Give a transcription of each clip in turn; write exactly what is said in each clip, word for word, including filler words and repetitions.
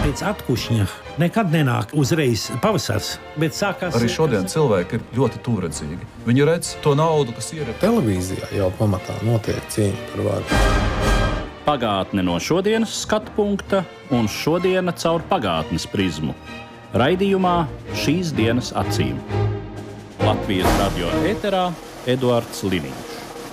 Pēc atkušņa nekad nenāk uzreiz pavasars, bet sākās... Arī šodien cilvēki ir ļoti tūredzīgi. Viņi redz to naudu, kas ir. Televīzijā jau pamatā notiek cīņa par varu. Pagātne no šodienas skatu punkta un šodiena caur pagātnes prizmu. Raidījumā šīs dienas acīm. Latvijas radio ēterā Eduards Liniņš.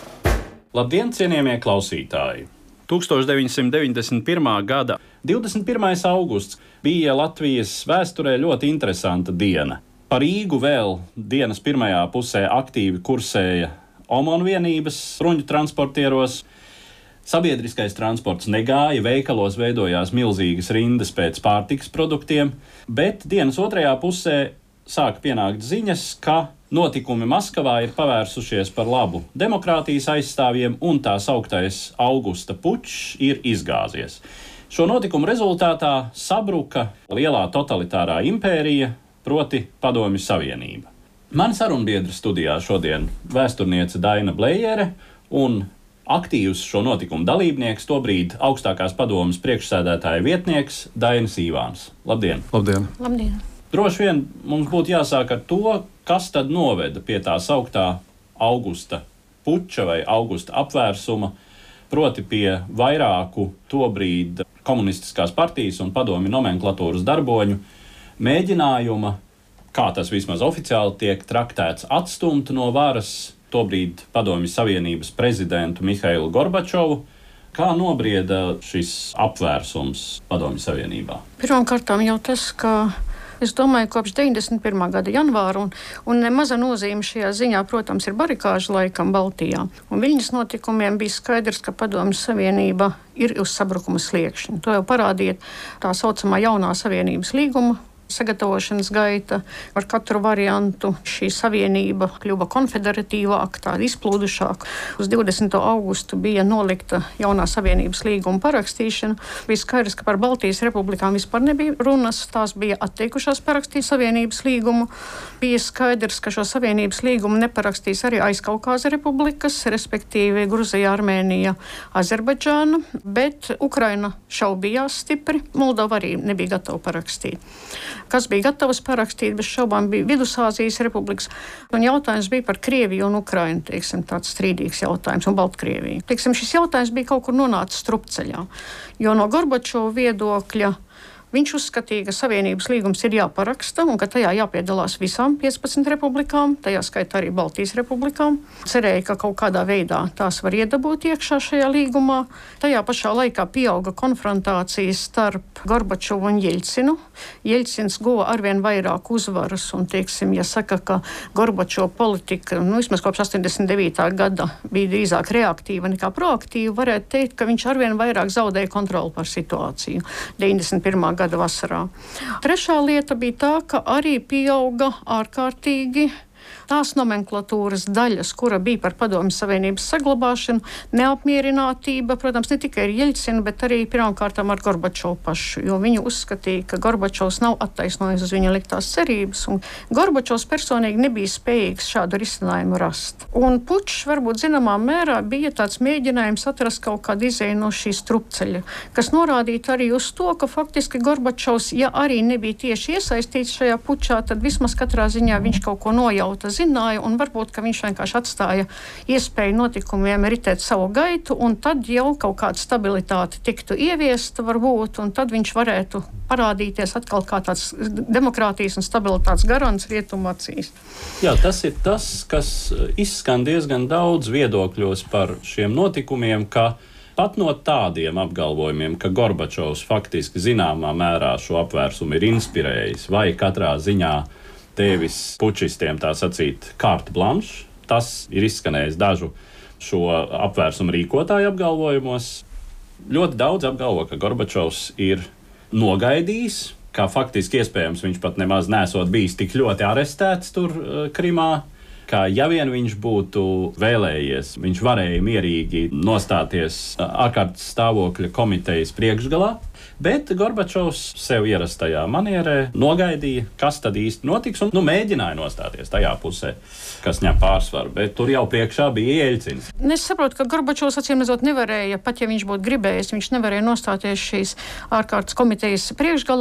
Labdien, cienījamie klausītāji! tūkstoš deviņsimt deviņdesmit pirmā gada divdesmit pirmais augusts bija Latvijas vēsturē ļoti interesanta diena. Pa Rīgu vēl dienas pirmajā pusē aktīvi kursēja OMON vienības bruņu transportieros. Sabiedriskais transports negāja, veikalos veidojās milzīgas rindas pēc pārtikas produktiem, bet dienas otrajā pusē sāka pienākt ziņas, ka notikumi Maskavā ir pavērsušies par labu demokrātijas aizstāvjiem un tā sauktais augusta pučs ir izgāzies. Šo notikumu rezultātā sabruka lielā totalitārā impērija, proti Padomju Savienība. Mani sarunbiedri studijā šodien vēsturniece Daina Blējere un aktīvs šo notikumu dalībnieks, tobrīd augstākās padomes priekšsēdētāja vietnieks Dainis Īvāns. Labdien! Labdien! Labdien! Droši vien mums būtu jāsāk ar to, kas tad noveda pie tā sauktā augusta puča vai augusta apvērsuma, proti pie vairāku tobrīd komunistiskās partijas un padomju nomenklatūras darboņu mēģinājuma, kā tas vismaz oficiāli tiek traktēts, atstumt no varas tobrīd Padomju Savienības prezidentu Mihailu Gorbačovu. Kā nobrieda šis apvērsums Padomju Savienībā? Pirmkārtām jau tas, ka es domāju, kopš deviņdesmit pirmā gada janvāra, un, un nemaza nozīme šajā ziņā, protams, ir barikāžu laikam Baltijā. Un Viļņas notikumiem bija skaidrs, ka Padomju Savienība ir uz sabrukuma sliekšņa. To jau parādīja tā saucamā jaunā Savienības līguma sagatavošanas gaita. Ar katru variantu šī savienība kļuva konfederatīvāka, tāda izplūdušāka. Uz divdesmito augustu bija nolikta jaunā savienības līguma parakstīšana. Bija skaidrs, ka par Baltijas republikām vispār nebija runas, tās bija atteikušās parakstīt savienības līgumu. Bija skaidrs, ka šo savienības līgumu neparakstīs arī Aizkaukāza republikas, respektīvi Gruzija, Armēnija, Azerbaidžāna, bet Ukraina šaubījās stipri. Moldova arī nebija gatava parakstīt. Kas bija gatavs parakstīt, bez šaubām bija Vidusāzijas republikas. Un jautājums bija par Krieviju un Ukrainu, teiksim, tāds strīdīgs jautājums, un Baltkrieviju. Teiksim, šis jautājums bija kaut kur nonācis strupceļā, jo no Gorbačova viedokļa viņš uzskatīja, ka Savienības līgums ir jāparaksta un ka tajā jāpiedalās visām piecpadsmit republikām, tajā skaitā arī Baltijas republikām. Cerēja, ka kaut kādā veidā tās var iedabūt iekšā šajā līgumā. Tajā pašā laikā pieauga konfrontācijas starp Gorbačovu un Jeļcinu. Jeļcins guva arvien vairāk uzvaras un, teiksim, ja saka, ka Gorbačova politika, nu, vismaz kopš astoņdesmit devītā gada bija drīzāk reaktīva nekā proaktīva, varētu teikt, ka viņš arvien vairāk zaudēja kontroli par situāciju deviņdesmit pirmā gada vasarā. Trešā lieta bija tā, ka arī pieauga ārkārtīgi tās nomenklatūras daļas, kura bija par Padomju Savienības saglabāšanu, neapmierinātība, protams, ne tikai ar Jeļcinu, bet arī pirmkārtām ar Gorbačovu pašu, jo viņi uzskatīja, ka Gorbačovs nav attaisnojis uz viņa liktās cerības, un Gorbačovs personīgi nebija spējīgs šādu risinājumu rast. Un pučs varbūt zināmā mērā bija tāds mēģinājums atrast kaut kādu izēju no šīs strupceļa, kas norādītu arī uz to, ka faktiski Gorbačovs, ja arī nebija tieši iesaistīts šajā pučā, tad vismaz katrā ziņā viņš kaut ko nojauta, zināja, un varbūt, ka viņš vienkārši atstāja iespēju notikumiem ritēt savu gaitu, un tad jau kaut kāda stabilitāte tiktu ieviesta varbūt, un tad viņš varētu parādīties atkal kā tāds demokrātijas un stabilitātes garants rietumu acīs. Jā, tas ir tas, kas izskan diezgan daudz viedokļos par šiem notikumiem, ka pat no tādiem apgalvojumiem, ka Gorbačovs faktiski zināmā mērā šo apvērsumu ir inspirējis, vai katrā ziņā tevis pučistiem tā sacīt carte blanche. Tas ir izskanējis dažu šo apvērsumu rīkotāju apgalvojumos. Ļoti daudz apgalvo, ka Gorbačovs ir nogaidījis, ka faktiski iespējams viņš pat nemaz nesot bijis tik ļoti arestēts tur Krimā, ka ja vien viņš būtu vēlējies, viņš varēja mierīgi nostāties ārkārtas stāvokļa komitejas priekšgalā. Bet Gorbačovs sev ierastajā manierē nogaidīja, kas tad īsti notiks, un nu, mēģināja nostāties tajā pusē, kas ņem pārsvaru, bet tur jau priekšā bija Jeļcins. Es saprotu, ka Gorbačovs acīmredzot nevarēja, pat ja viņš būtu gribējis, viņš nevarēja nostāties šīs ārkārtas komitejas priekšgalā.